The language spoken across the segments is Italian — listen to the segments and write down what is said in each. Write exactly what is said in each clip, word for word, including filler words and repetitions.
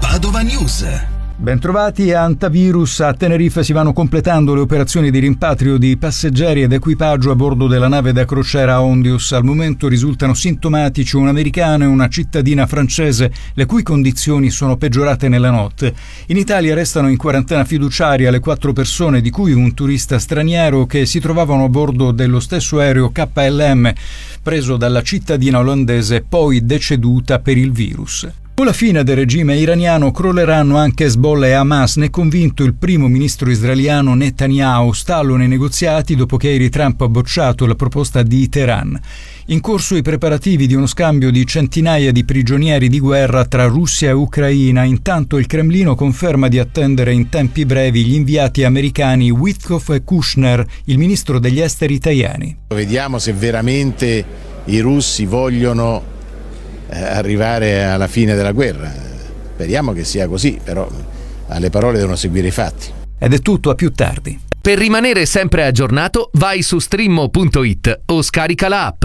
Padova News. Bentrovati. A Antavirus a Tenerife si vanno completando le operazioni di rimpatrio di passeggeri ed equipaggio a bordo della nave da crociera Ondius. Al momento risultano sintomatici un americano e una cittadina francese, le cui condizioni sono peggiorate nella notte. In Italia restano in quarantena fiduciaria le quattro persone, di cui un turista straniero, che si trovavano a bordo dello stesso aereo K L M preso dalla cittadina olandese, poi deceduta per il virus. Con la fine del regime iraniano crolleranno anche Hezbollah e Hamas, ne è convinto il primo ministro israeliano Netanyahu. Stallo nei negoziati dopo che ieri Trump ha bocciato la proposta di Teheran. In corso i preparativi di uno scambio di centinaia di prigionieri di guerra tra Russia e Ucraina. Intanto il Cremlino conferma di attendere in tempi brevi gli inviati americani Witkoff e Kushner, il ministro degli esteri italiani. Vediamo se veramente i russi vogliono arrivare alla fine della guerra. Speriamo che sia così, però alle parole devono seguire i fatti. Ed è tutto, a più tardi. Per rimanere sempre aggiornato, vai su streammo punto it o scarica la app.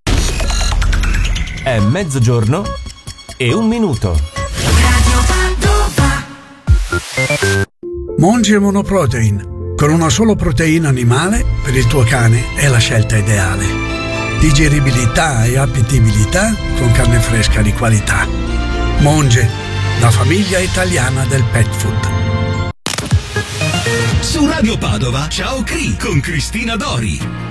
È mezzogiorno e un minuto. Monge Monoprotein. Con una sola proteina animale per il tuo cane è la scelta ideale. Digeribilità e appetibilità con carne fresca di qualità. Monge, la famiglia italiana del pet food. Su Radio Padova, ciao Cri con Cristina Dori.